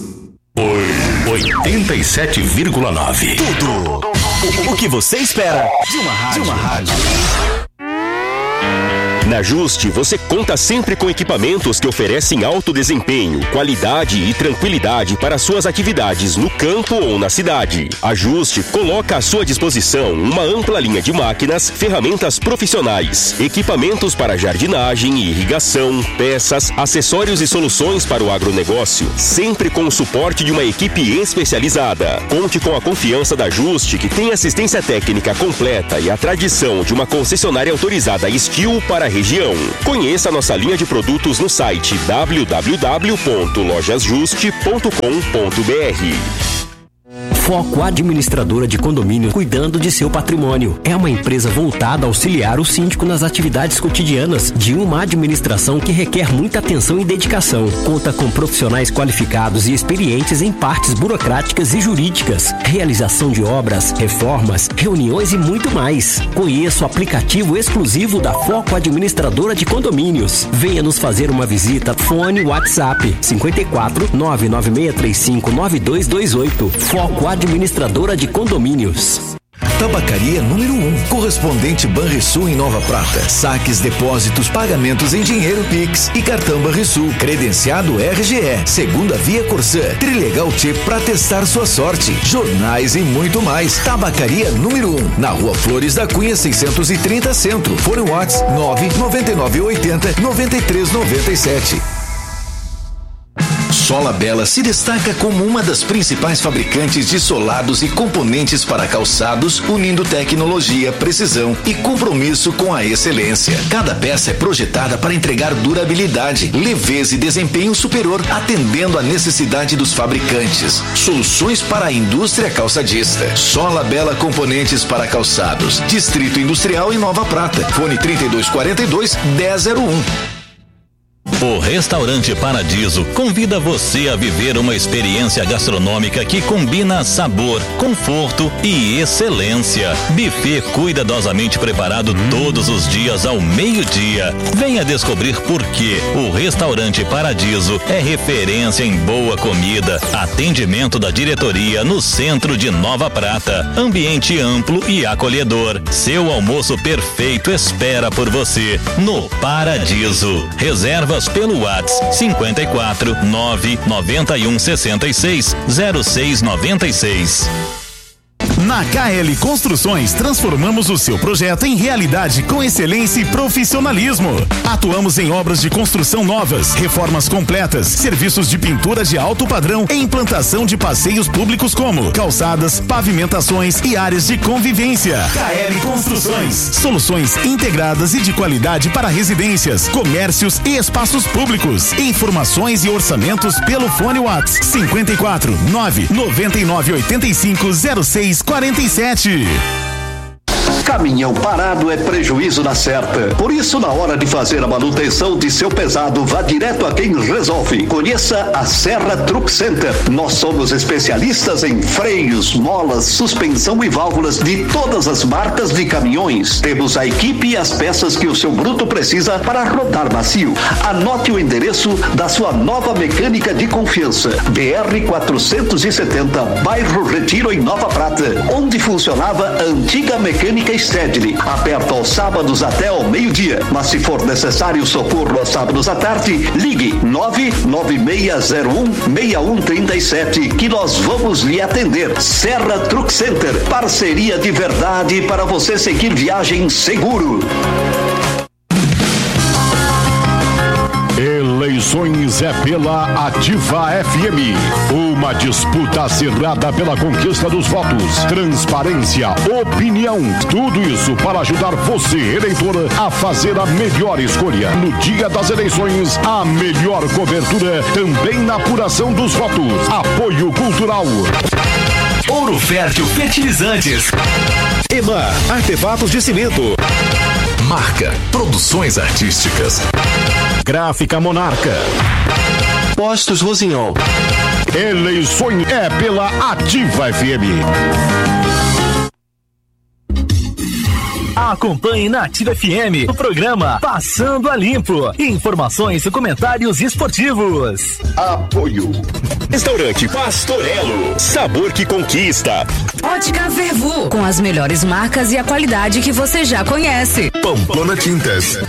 oitenta e sete vírgula nove. Tudo o que você espera de uma rádio. De uma rádio. Na Juste, você conta sempre com equipamentos que oferecem alto desempenho, qualidade e tranquilidade para suas atividades no campo ou na cidade. A Juste coloca à sua disposição uma ampla linha de máquinas, ferramentas profissionais, equipamentos para jardinagem e irrigação, peças, acessórios e soluções para o agronegócio, sempre com o suporte de uma equipe especializada. Conte com a confiança da Juste, que tem assistência técnica completa e a tradição de uma concessionária autorizada Estil para a região. Conheça nossa linha de produtos no site w w w ponto lojas juste ponto com ponto b r.
Foco Administradora de Condomínio, cuidando de seu patrimônio. É uma empresa voltada a auxiliar o síndico nas atividades cotidianas de uma administração que requer muita atenção e dedicação. Conta com profissionais qualificados e experientes em partes burocráticas e jurídicas, realização de obras, reformas, reuniões e muito mais. Conheça o aplicativo exclusivo da Foco Administradora de Condomínios. Venha nos fazer uma visita. Fone WhatsApp cinco quatro nove nove seis três cinco nove dois dois oito. Foco Administradora de Condomínios.
Tabacaria número um, correspondente Banrisul em Nova Prata. Saques, depósitos, pagamentos em dinheiro, Pix e cartão Banrisul. Credenciado R G E, segunda via Corsã, Trilegal T para testar sua sorte. Jornais e muito mais. Tabacaria número um, na Rua Flores da Cunha seiscentos e trinta Centro. Fone WhatsApp nove nove nove oito zero nove três nove sete. Sola Bela se destaca como uma das principais fabricantes de solados e componentes para calçados, unindo tecnologia, precisão e compromisso com a excelência. Cada peça é projetada para entregar durabilidade, leveza e desempenho superior, atendendo à necessidade dos fabricantes. Soluções para a indústria calçadista. Sola Bela Componentes para Calçados. Distrito Industrial em Nova Prata. Fone trinta e dois quarenta e dois, dez zero um.
O Restaurante Paradiso convida você a viver uma experiência gastronômica que combina sabor, conforto e excelência. Buffet cuidadosamente preparado todos os dias ao meio-dia. Venha descobrir por que o Restaurante Paradiso é referência em boa comida, atendimento da diretoria no centro de Nova Prata, ambiente amplo e acolhedor. Seu almoço perfeito espera por você no Paradiso. Reserva pelo WhatsApp cinco quatro nove nove um seis seis zero seis nove seis.
Na K L Construções, transformamos o seu projeto em realidade com excelência e profissionalismo. Atuamos em obras de construção novas, reformas completas, serviços de pintura de alto padrão e implantação de passeios públicos como calçadas, pavimentações e áreas de convivência. K L Construções, soluções integradas e de qualidade para residências, comércios e espaços públicos. Informações e orçamentos pelo fone WhatsApp cinco quatro nove nove nove oito cinco zero seis quarenta e sete.
Caminhão parado é prejuízo na certa. Por isso, na hora de fazer a manutenção de seu pesado, vá direto a quem resolve. Conheça a Serra Truck Center. Nós somos especialistas em freios, molas, suspensão e válvulas de todas as marcas de caminhões. Temos a equipe e as peças que o seu bruto precisa para rodar macio. Anote o endereço da sua nova mecânica de confiança. B R quatrocentos e setenta, bairro Retiro, em Nova Prata, onde funcionava a antiga mecânica Stedley, aberto aos sábados até ao meio-dia. Mas se for necessário socorro aos sábados à tarde, ligue nove nove seis zero um seis um três sete que nós vamos lhe atender. Serra Truck Center, parceria de verdade para você seguir viagem seguro.
Eleições é pela Ativa F M. Uma disputa acirrada pela conquista dos votos. Transparência, opinião. Tudo isso para ajudar você, eleitor, a fazer a melhor escolha. No dia das eleições, a melhor cobertura também na apuração dos votos. Apoio Cultural.
Ouro Fértil Fertilizantes.
EMA, artefatos de cimento.
Marca, produções artísticas.
Gráfica Monarca.
Postos Rosinhol.
Eleições é pela Ativa F M.
Acompanhe na Ativa F M o programa Passando a Limpo. Informações e comentários esportivos.
Apoio.
Restaurante Pastorello. Sabor que conquista.
Ótica Vervu. Com as melhores marcas e a qualidade que você já conhece.
Pamplona Tintas.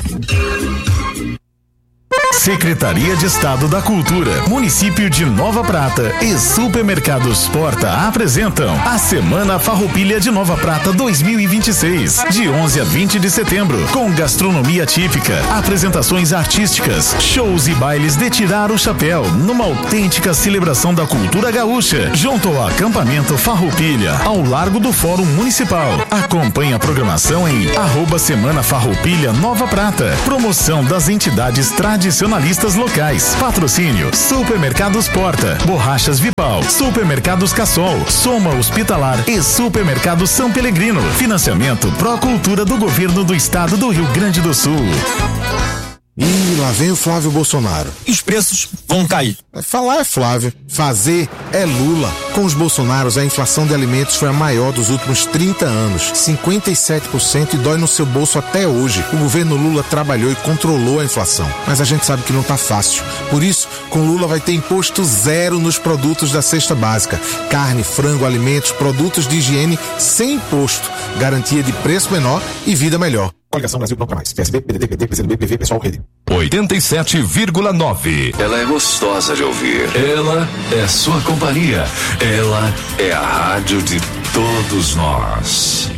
Secretaria de Estado da Cultura, Município de Nova Prata e Supermercados Porta apresentam a Semana Farroupilha de Nova Prata dois mil e vinte e seis, de onze a vinte de setembro, com gastronomia típica, apresentações artísticas, shows e bailes de tirar o chapéu, numa autêntica celebração da cultura gaúcha, junto ao acampamento Farroupilha, ao largo do Fórum Municipal. Acompanhe a programação em arroba Semana Farroupilha Nova Prata. Promoção das entidades tradicionais locais. Patrocínio Supermercados Porta, Borrachas Vipal, Supermercados Cassol, Soma Hospitalar e Supermercado São Pelegrino. Financiamento Procultura do Governo do Estado do Rio Grande do Sul.
Ih, lá vem o Flávio Bolsonaro.
E os preços vão cair.
Falar é Flávio, fazer é Lula. Com os Bolsonaros, a inflação de alimentos foi a maior dos últimos trinta anos, cinquenta e sete por cento, e dói no seu bolso até hoje. O governo Lula trabalhou e controlou a inflação, mas a gente sabe que não tá fácil. Por isso, com Lula vai ter imposto zero nos produtos da cesta básica. Carne, frango, alimentos, produtos de higiene sem imposto. Garantia de preço menor e vida melhor.
Coligação Brasil Nunca Mais. P S B, P D T, P D, P C do B, P V, Pessoal, Rede.
oitenta e sete vírgula nove.
Ela é gostosa de ouvir.
Ela é sua companhia. Ela é a rádio de todos nós.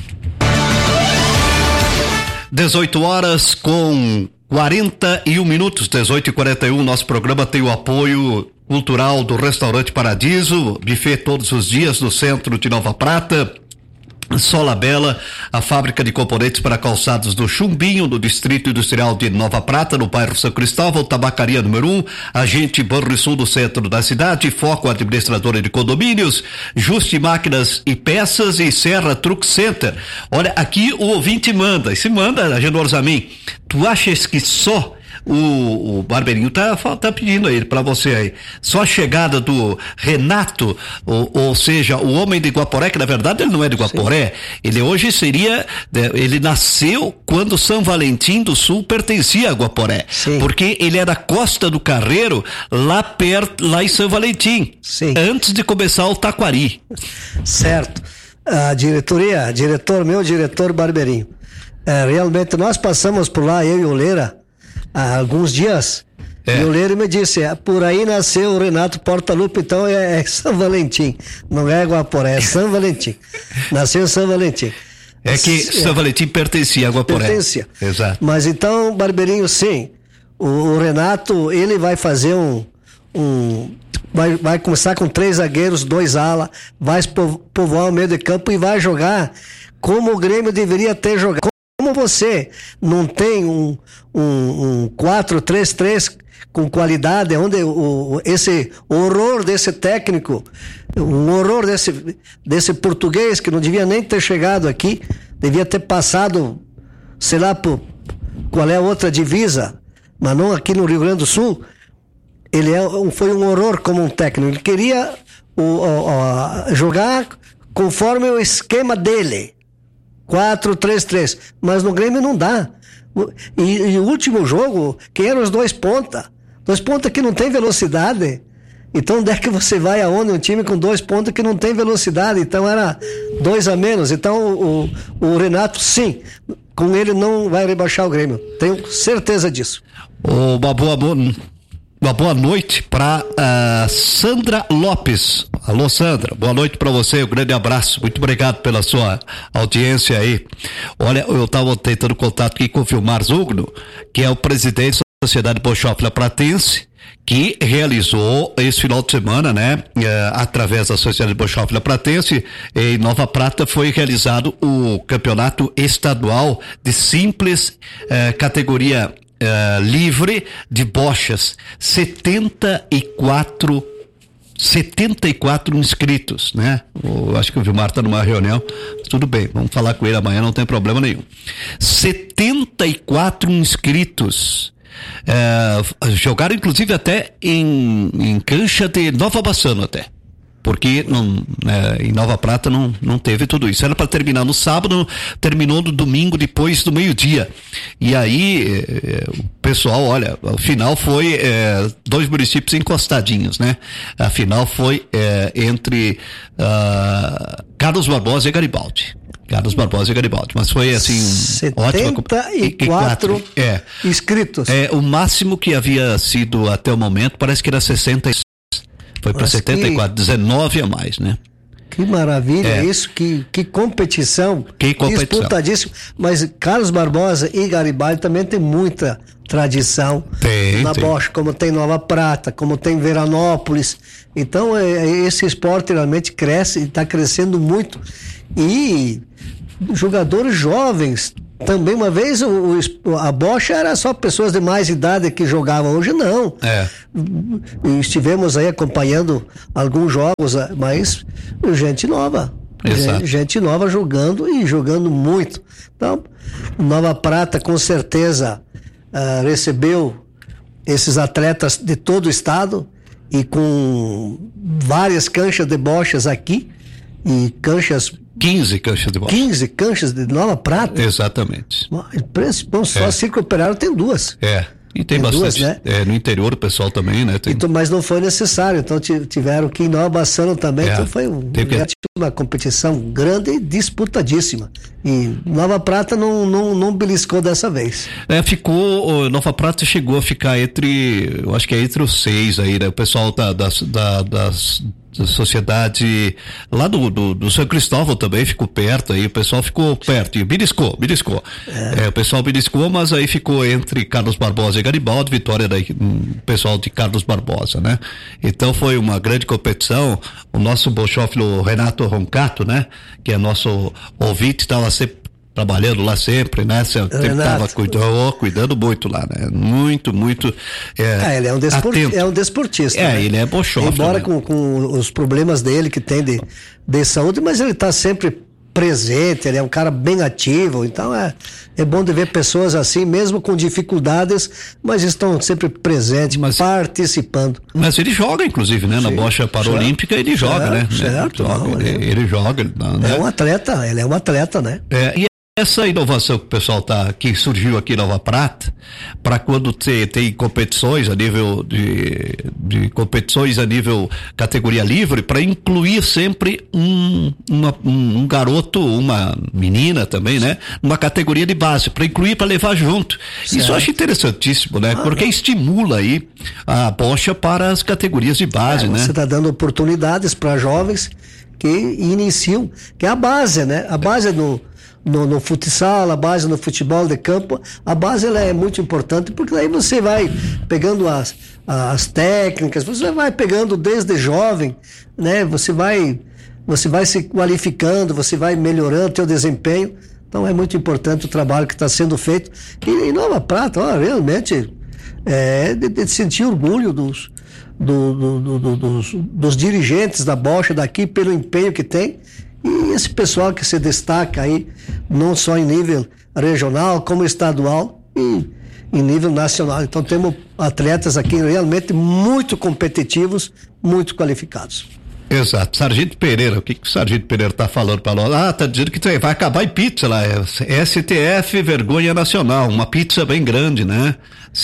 dezoito horas com quarenta e um minutos, dezoito e quarenta e um. Nosso programa tem o apoio cultural do Restaurante Paradiso, buffet todos os dias no centro de Nova Prata. Sola Bela, a fábrica de componentes para calçados do Chumbinho, no Distrito Industrial de Nova Prata, no bairro São Cristóvão. Tabacaria número um, Agente Banrisul, do centro da cidade. Foco Administradora de Condomínios, Juste Máquinas e Peças e Serra Truck Center. Olha, aqui o ouvinte manda, e se manda generosamente. Tu achas que só O, o Barbeirinho tá, tá pedindo aí pra você aí, só a chegada do Renato, ou, ou seja, o homem de Guaporé, que na verdade ele não é de Guaporé. Sim. Ele hoje seria, ele nasceu quando São Valentim do Sul pertencia a Guaporé. Sim. Porque ele era Costa do Carreiro, lá perto, lá em São Valentim. Sim. Antes de começar o Taquari.
Certo. A diretoria, diretor, meu diretor Barbeirinho, é, realmente nós passamos por lá, eu e o Leira, há alguns dias, é. E o Leiro me disse, é, por aí nasceu o Renato Portaluppi, então é, é São Valentim, não é Guaporé, é São Valentim, nasceu em São Valentim.
É que é, São Valentim pertencia a Guaporé.
Pertencia.
Exato.
Mas então, Barbeirinho, sim, o, o Renato, ele vai fazer um, um vai, vai começar com três zagueiros, dois ala, vai povoar o meio de campo e vai jogar como o Grêmio deveria ter jogado. Como você não tem um, um, um quatro três três com qualidade, onde o, esse horror desse técnico, o horror desse, desse português que não devia nem ter chegado aqui, devia ter passado, sei lá, por qual é a outra divisa, mas não aqui no Rio Grande do Sul. Ele é, foi um horror como um técnico. Ele queria o, o, o, jogar conforme o esquema dele, quatro três três, mas no Grêmio não dá. E, e o último jogo, quem eram os dois pontas? Dois pontas que não tem velocidade. Então onde é que você vai aonde um time com dois pontas que não tem velocidade? Então era dois a menos. Então o, o Renato, sim, com ele não vai rebaixar o Grêmio, tenho certeza disso.
Uma boa, uma boa noite para uh, Sandra Lopes. Alô, Sandra, boa noite para você, um grande abraço, muito obrigado pela sua audiência aí. Olha, eu estava tentando contato aqui com o Vilmar Zugno, que é o presidente da Sociedade Bolshoi Platense, que realizou esse final de semana, né, eh, através da Sociedade Bolshoi Platense, em Nova Prata, foi realizado o campeonato estadual de simples eh, categoria eh, livre de bochas. setenta e quatro inscritos, né? Eu acho que o Vilmar está numa reunião, tudo bem, vamos falar com ele amanhã, não tem problema nenhum. setenta e quatro inscritos. É, jogaram inclusive até em, em cancha de Nova Bassano até, porque não, é, em Nova Prata não, não teve tudo isso. Era para terminar no sábado, terminou no domingo depois do meio-dia. E aí é, o pessoal, olha, o final foi é, dois municípios encostadinhos, né? A final foi é, entre uh, Carlos Barbosa e Garibaldi. Carlos Barbosa e Garibaldi, mas foi assim
setenta e quatro
é,
inscritos.
É, o máximo que havia sido até o momento parece que era sessenta e seis. Foi para setenta e quatro, que... dezenove a mais, né?
Que maravilha é. Isso, que, que competição.
Que competição.
Disputadíssimo. Mas Carlos Barbosa e Garibaldi também tem muita tradição
tem,
na
tem.
bocha, como tem Nova Prata, como tem Veranópolis. Então é, esse esporte realmente cresce e está crescendo muito. E jogadores jovens também. Uma vez o, o, a bocha era só pessoas de mais idade que jogavam, hoje não.
É.
Estivemos aí acompanhando alguns jogos, mas gente nova. Gente, gente nova jogando e jogando muito. Então, Nova Prata com certeza uh, recebeu esses atletas de todo o estado e com várias canchas de bochas aqui e canchas
quinze canchas de bocha.
quinze canchas de Nova Prata.
Exatamente.
Bom, só é. Círculo Operário tem duas.
É. E tem, tem bastante, duas, né? É, no interior o pessoal também, né? Tem...
Então, mas não foi necessário, então tiveram que ir em Nova Bassano também, é. Então foi um, que... uma competição grande e disputadíssima. E Nova Prata não, não, não beliscou dessa vez.
É, ficou, Nova Prata chegou a ficar entre, eu acho que é entre os seis aí, né? O pessoal da, das, da, das da sociedade lá do, do, do São Cristóvão também ficou perto aí, o pessoal ficou perto e beliscou, beliscou. É. É, o pessoal beliscou, mas aí ficou entre Carlos Barbosa e Garibaldi, vitória do pessoal de Carlos Barbosa, né? Então foi uma grande competição. O nosso bolchófilo Renato Roncato, né? Que é nosso ouvinte, estava sempre trabalhando lá sempre, né? Sempre estava cuidando, cuidando muito lá, né? Muito, muito. É,
é ele é um, desport, é um desportista.
É,
né?
ele é bolchófilo.
Embora
né?
com, com os problemas dele que tem de, de saúde, mas ele está sempre presente, ele é um cara bem ativo, então é, é bom de ver pessoas assim, mesmo com dificuldades, mas estão sempre presentes, mas, participando.
Mas ele joga, inclusive, né? Sim, na bocha paralímpica ele joga,
certo,
né?
Certo,
ele,
não,
ele,
ele,
ele joga. Né?
É um atleta, ele é um atleta, né?
É, e essa inovação que o pessoal tá, que surgiu aqui em Nova Prata, para quando te, tem competições a nível de, de competições a nível categoria livre, para incluir sempre um, uma, um, um garoto, uma menina também, né? Uma categoria de base, para incluir, para levar junto. Certo. Isso eu acho interessantíssimo, né? Ah, porque estimula aí a bocha para as categorias de base,
é,
né?
Você está dando oportunidades para jovens que iniciam, que é a base, né? A base do No, no futsal, a base no futebol de campo, a base ela é muito importante, porque daí você vai pegando as, as técnicas, você vai pegando desde jovem, né? Você vai, você vai se qualificando, você vai melhorando o teu desempenho. Então é muito importante o trabalho que está sendo feito. E em Nova Prata, ó, realmente é de, de sentir orgulho dos, do, do, do, do, dos, dos dirigentes da bocha daqui pelo empenho que tem. E esse pessoal que se destaca aí, não só em nível regional, como estadual e em nível nacional. Então temos atletas aqui realmente muito competitivos, muito qualificados.
Exato. Sargento Pereira, o que, que o Sargento Pereira tá falando para nós? Ah, tá dizendo que vai acabar em pizza lá, S T F Vergonha Nacional, uma pizza bem grande, né?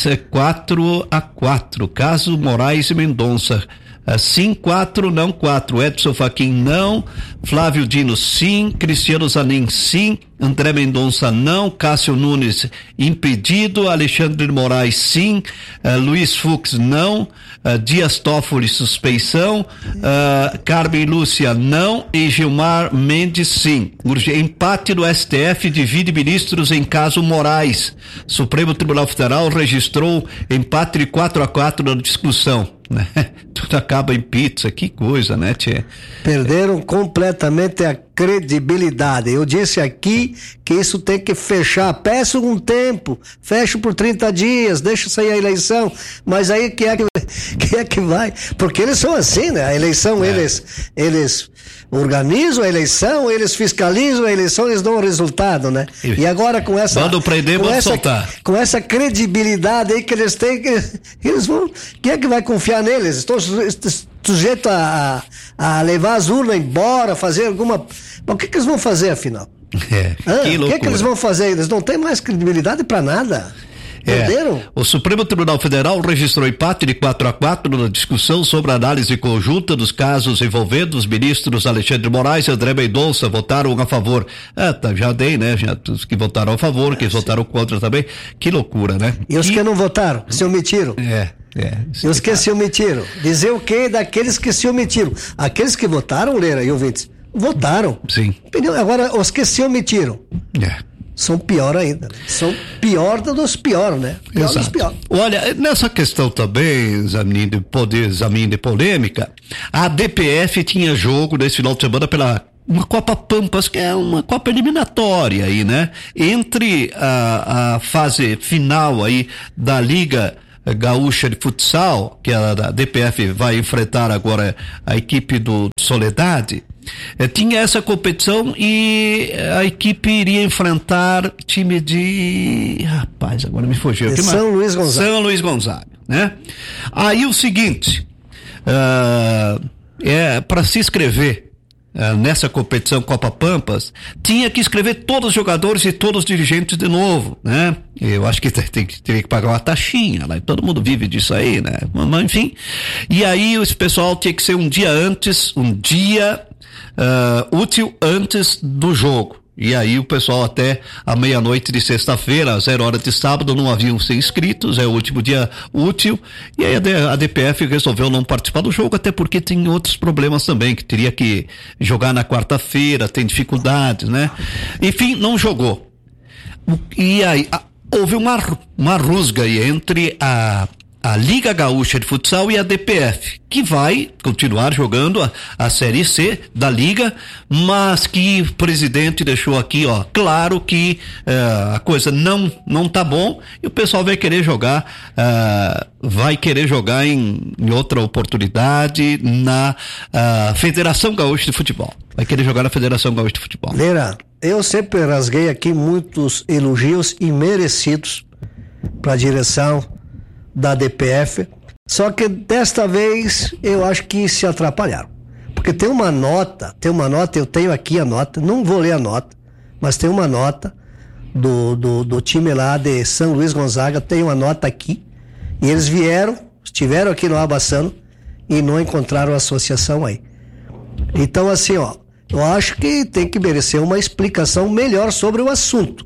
quatro a quatro, Caso Moraes e Mendonça. Sim, quatro, não quatro. Edson Fachin, não. Flávio Dino, sim. Cristiano Zanin, sim. André Mendonça, não. Cássio Nunes, impedido. Alexandre Moraes, sim. Uh, Luiz Fux, não. Uh, Dias Toffoli, suspeição. Uh, Carmen Lúcia, não. E Gilmar Mendes, sim. Empate do S T F divide ministros em caso Moraes. Supremo Tribunal Federal registrou empate de quatro a quatro na discussão. Né? Tudo acaba em pizza, que coisa, né, tchê?
Perderam completamente a credibilidade. Eu disse aqui que isso tem que fechar. Peço um tempo, fecho por trinta dias, deixa sair a eleição, mas aí quem é que, quem é que vai? Porque eles são assim, né? A eleição, é. eles, eles organizam a eleição, eles fiscalizam a eleição, eles dão o resultado, né? E agora com essa...
Manda prender, manda soltar.
Com essa credibilidade aí que eles têm, que eles vão... Quem é que vai confiar neles? Estão sujeitos a, a levar as urnas embora, fazer alguma... Mas o que, que eles vão fazer, afinal?
É,
ah,
que loucura.
O que, que eles vão fazer? Eles não têm mais credibilidade pra nada. Perderam?
É, o Supremo Tribunal Federal registrou empate de quatro a quatro na discussão sobre a análise conjunta dos casos envolvendo os ministros Alexandre Moraes e André Mendonça. Votaram a favor. Ah, tá, já dei, né? Já, os que votaram a favor, que é, votaram sim. contra também. Que loucura, né?
E os que, que não votaram, se omitiram.
É. É,
e os que se omitiram. Dizer o quê daqueles que se omitiram? Aqueles que votaram, Leira e ouvintes, votaram.
Sim.
Agora, os que se omitiram.
É.
São pior ainda. São pior dos piores, né? Pior
Exato.
dos piores.
Olha, nessa questão também, Zamin de poder, Zamin de polêmica, a D P F tinha jogo nesse final de semana pela uma Copa Pampas, que é uma Copa eliminatória aí, né? Entre a, a fase final aí da Liga Gaúcha de Futsal, que a D P F vai enfrentar agora a equipe do Soledade, eh, tinha essa competição e a equipe iria enfrentar time de... Rapaz, agora me fugiu.
De São Luís Gonzaga.
São Luís Gonzaga, né? Aí o seguinte, uh, é para se inscrever Uh, nessa competição Copa Pampas, tinha que escrever todos os jogadores e todos os dirigentes de novo, né? Eu acho que tem, teria que pagar uma taxinha lá, e todo mundo vive disso aí, né? Mas, enfim, e aí esse pessoal tinha que ser um dia antes, um dia uh, útil antes do jogo. E aí o pessoal até a meia-noite de sexta-feira, às zero hora de sábado, não haviam se inscritos, é o último dia útil, e aí a D P F resolveu não participar do jogo, até porque tem outros problemas também, que teria que jogar na quarta-feira, tem dificuldades, né? Enfim, não jogou. E aí a, houve uma, uma rusga aí entre a a Liga Gaúcha de Futsal e a D P F, que vai continuar jogando a, a Série C da Liga, mas que o presidente deixou aqui, ó, claro que uh, a coisa não não tá bom e o pessoal vai querer jogar, uh, vai querer jogar em, em outra oportunidade na uh, Federação Gaúcha de Futebol. Vai querer jogar na Federação Gaúcha de Futebol.
Leira, eu sempre rasguei aqui muitos elogios imerecidos para a direção da D P F, só que desta vez eu acho que se atrapalharam, porque tem uma nota, tem uma nota, eu tenho aqui a nota, não vou ler a nota, mas tem uma nota do, do, do time lá de São Luís Gonzaga, tem uma nota aqui, e eles vieram, estiveram aqui no Abassano e não encontraram a associação aí. Então assim, ó, eu acho que tem que merecer uma explicação melhor sobre o assunto.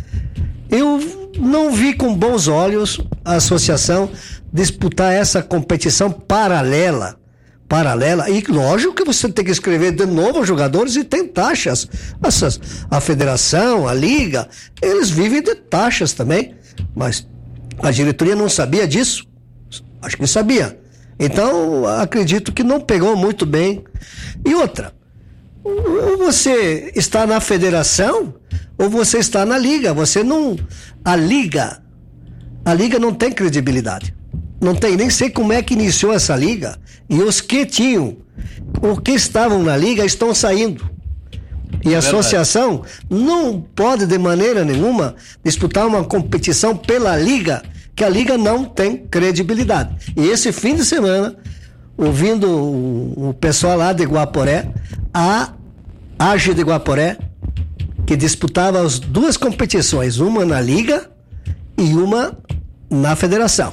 Eu não vi com bons olhos a associação disputar essa competição paralela, paralela, e lógico que você tem que escrever de novo os jogadores e tem taxas. Essas, a federação, a liga, eles vivem de taxas também, mas a diretoria não sabia disso? Acho que sabia. Então, acredito que não pegou muito bem. E outra, ou você está na federação ou você está na liga. Você não... A liga, a liga não tem credibilidade. Não tem, nem sei como é que iniciou essa liga. E os que tinham, os que estavam na liga estão saindo. E a
É
associação não pode de maneira nenhuma disputar uma competição pela liga, que a liga não tem credibilidade. E esse fim de semana, ouvindo o, o pessoal lá de Guaporé, a A G de Guaporé, que disputava as duas competições, uma na liga e uma na federação.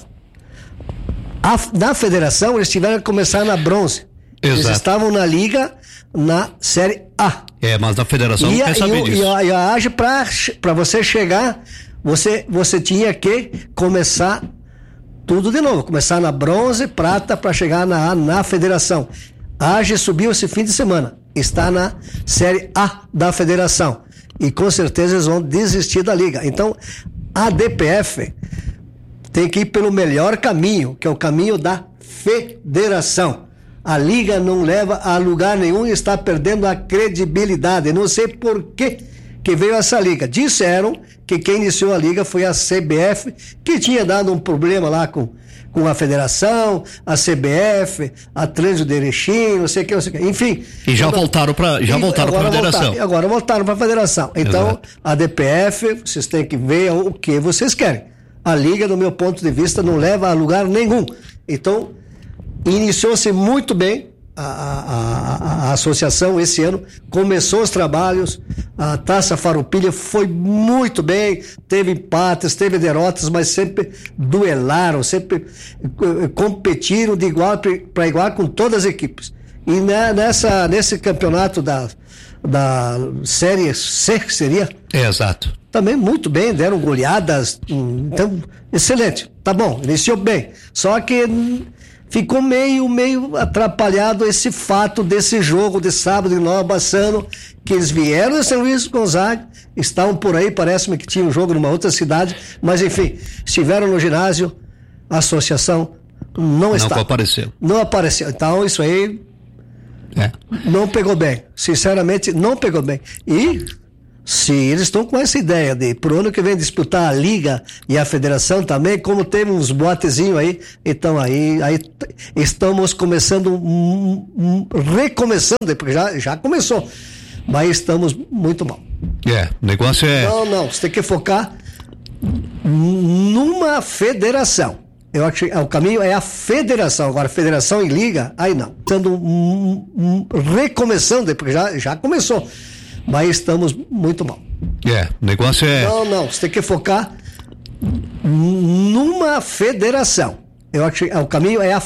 A, na federação eles tiveram que começar na bronze.
Exato.
Eles estavam na liga na série A.
É, mas na federação
e
não
a,
quer saber
e,
disso.
E a, e a A G, para você chegar, você, você tinha que começar tudo de novo. Começar na bronze, prata, para chegar na, na federação. A A G subiu esse fim de semana. Está na série A da federação. E com certeza eles vão desistir da liga. Então, a D P F tem que ir pelo melhor caminho, que é o caminho da federação. A liga não leva a lugar nenhum e está perdendo a credibilidade. Não sei por que que veio essa liga. Disseram que quem iniciou a liga foi a C B F, que tinha dado um problema lá com, com a federação, a C B F, a Trânsito de Erechim, não sei o que, não sei o que. Enfim.
E já
agora,
voltaram para já voltaram para a federação.
Voltaram, agora voltaram para a federação. Então, exato. A D P F, vocês têm que ver o que vocês querem. A liga, do meu ponto de vista, não leva a lugar nenhum. Então, iniciou-se muito bem a, a, a, a associação esse ano, começou os trabalhos, a Taça Farroupilha foi muito bem, teve empates, teve derrotas, mas sempre duelaram, sempre competiram de igual para igual com todas as equipes. E nessa, nesse campeonato da, da Série C, que seria?
É, exato.
Também muito bem, deram goleadas, então, excelente, tá bom, iniciou bem, só que ficou meio, meio atrapalhado esse fato desse jogo de sábado em Nova Bassano, que eles vieram de São Luís Gonzaga, estavam por aí, parece-me que tinha um jogo numa outra cidade, mas enfim, estiveram no ginásio, a associação não está.
Não apareceu.
Não apareceu, então isso aí
é. Não
pegou bem, sinceramente não pegou bem. E se eles estão com essa ideia de pro ano que vem disputar a liga e a federação também, como teve uns boatezinhos aí, então aí, aí estamos começando, um, um, recomeçando, porque já, já começou, mas estamos muito mal.
É, o negócio é...
Não, não, você tem que focar numa federação. Eu acho que o caminho é a federação, agora federação e liga, aí não. Estando um, um, recomeçando, porque já, já começou. Mas estamos muito mal.
É, o negócio é...
Não, não, você tem que focar numa federação. Eu acho que o caminho é a